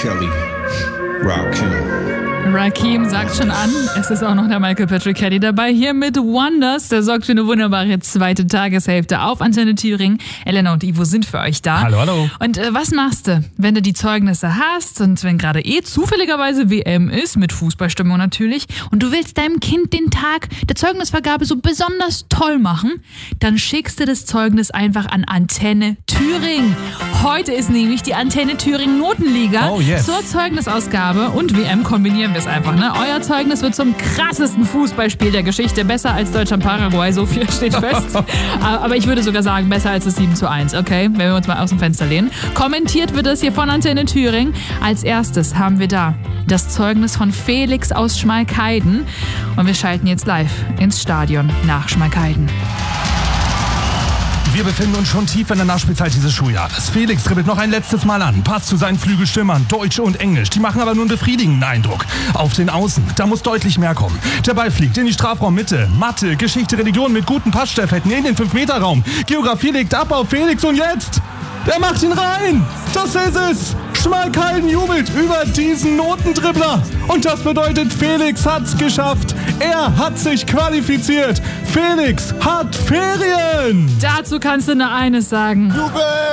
Kelly, Rakim. Rakim sagt schon an, es ist auch noch der Michael Patrick Kelly dabei, hier mit Wonders. Der sorgt für eine wunderbare zweite Tageshälfte auf Antenne Thüringen. Elena und Ivo sind für euch da. Hallo, hallo. Und was machst du, wenn du die Zeugnisse hast und wenn gerade zufälligerweise WM ist, mit Fußballstimmung natürlich, und du willst deinem Kind den Tag der Zeugnisvergabe so besonders toll machen, dann schickst du das Zeugnis einfach an Antenne Thüringen. Heute ist nämlich die Antenne Thüringen Notenliga zur Zeugnisausgabe und WM kombinieren wir es einfach, ne? Euer Zeugnis wird zum krassesten Fußballspiel der Geschichte. Besser als Deutschland-Paraguay, so viel steht fest. Aber ich würde sogar sagen, besser als das 7:1, okay? Wenn wir uns mal aus dem Fenster lehnen. Kommentiert wird es hier von Antenne Thüringen. Als erstes haben wir da das Zeugnis von Felix aus Schmalkalden. Und wir schalten jetzt live ins Stadion nach Schmalkalden. Wir befinden uns schon tief in der Nachspielzeit dieses Schuljahres. Felix dribbelt noch ein letztes Mal an, passt zu seinen Flügelstürmern, Deutsch und Englisch. Die machen aber nur einen befriedigenden Eindruck. Auf den Außen, da muss deutlich mehr kommen. Der Ball fliegt in die Strafraummitte. Mathe, Geschichte, Religion mit guten Passstaffetten in den 5-Meter-Raum. Geografie legt ab auf Felix und jetzt... Der macht ihn rein! Das ist es! Schmalkalden jubelt über diesen Notendribbler. Und das bedeutet, Felix hat's geschafft. Er hat sich qualifiziert. Felix hat Ferien! Dazu kannst du nur eines sagen. Jubel!